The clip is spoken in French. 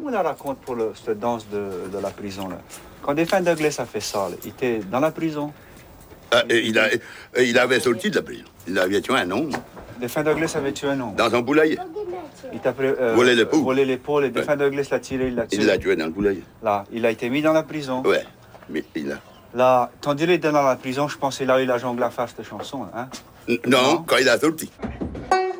comment on la raconte pour cette danse de la prison là? Quand Défunt Douglas a fait ça, là, il était dans la prison. Il avait sorti de la prison. Il avait tué un homme. Défunt Douglas avait tué un homme. Dans son poulailler. Il t'a volé l'épaule et Défunt Douglas l'a tiré, il l'a tué. Il l'a tué dans le poulailler. Là, il a été mis dans la prison. Ouais, mais il a... Là, tandis qu'il était dans la prison, je pense qu'il a eu la jongle à faire cette chanson, hein? Non, quand il a sorti.